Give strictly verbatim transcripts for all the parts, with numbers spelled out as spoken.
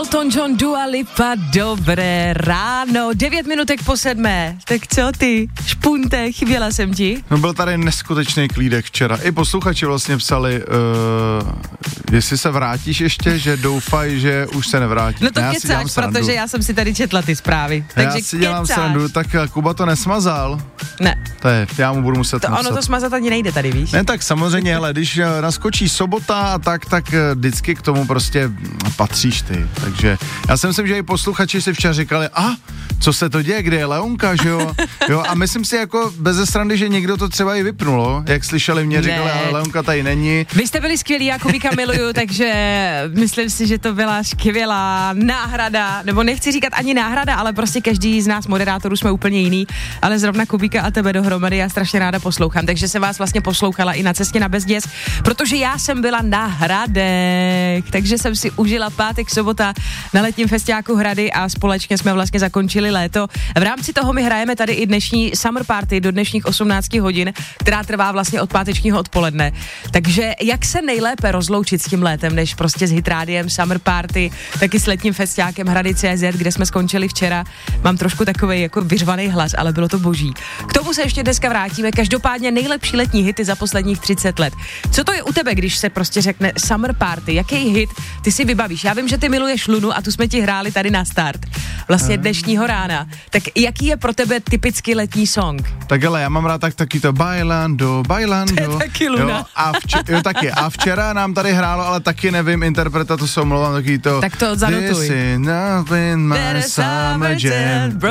Elton John, Dua Lipa, dobré ráno, devět minutek po sedmé, tak co ty, špunte, chyběla jsem ti? No byl tady neskutečný klídek včera, i posluchači vlastně psali, uh, jestli se vrátíš ještě, že doufají, že už se nevrátíš. No to ne, kecáš, protože já jsem si tady četla ty zprávy, takže já si dělám kecáš. srandu, tak Kuba to nesmazal. Ne. To je, já mu budu muset to napsat. Ono to smazat ani nejde tady, víš? Ne, tak samozřejmě, ale když naskočí sobota, tak, tak vždycky k tomu prostě patříš ty, takže já si myslím, že i posluchači si včera říkali, a co se to děje, kde je Leonka, že jo? jo? A myslím si jako beze srandy, že někdo to třeba i vypnulo, jak slyšeli mě, říkali, ale Leonka tady není. Vy jste byli skvělí, já Kubíka miluju, takže myslím si, že to byla skvělá náhrada, nebo nechci říkat ani náhrada, ale prostě každý z nás moderátorů jsme úplně jiný, ale zrovna Kubíka a tebe dohromady já strašně ráda poslouchám, takže jsem vás vlastně poslouchala i na cestě na Bezděs, protože já jsem byla na Hradech, takže jsem si užila pátek, sobota na letním festiáku Hrady a společně jsme vlastně zakončili léto. V rámci toho my hrajeme tady i dnešní summer party do dnešních osmnácti hodin, která trvá vlastně od pátečního odpoledne. Takže jak se nejlépe rozloučit s tím létem, než prostě s Hitrádiem, summer party, taky s letním festiákem Hrady tečka cé zet, kde jsme skončili včera. Mám trošku takovej jako vyřvaný hlas, ale bylo to boží. K tomu se ještě dneska vrátíme. Každopádně nejlepší letní hity za posledních třicet let. Co to je u tebe, když se prostě řekne summer party? Jaký hit ty si vybavíš? Já vím, že ty miluješ Lunu a tu jsme ti hráli tady na start. Vlastně dnešního rána. Tak jaký je pro tebe typický letní song? Tak ale já mám rád tak taky to Bailando, Bailando. To je taky Luna. Jo, a, vče- jo, taky. A včera nám tady hrálo, ale taky nevím interpreta, to se omlouvám, taky to. Tak to zanotuj. This is not been my summer jam.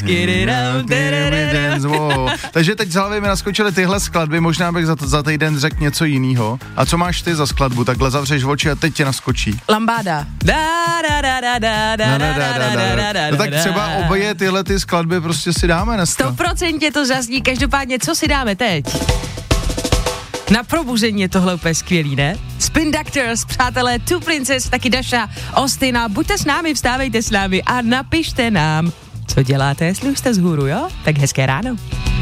Wow. Takže teď z hlavy mi naskočily tyhle skladby, možná bych za, za týden řekl něco jiného. A co máš ty za skladbu? Takhle zavřeš oči a teď tě naskočí. Lambáda. No tak třeba obě tyhle ty skladby prostě si dáme dneska. sto procent to zazní, každopádně co si dáme teď? Na probuzení je tohle úplně skvělý, ne? Spin Doctors, přátelé, Two Princess, taky Dasha, Ostina, buďte s námi, vstávejte s námi a napište nám, co děláte, jestli už jste z hůru, jo? Tak hezké ráno.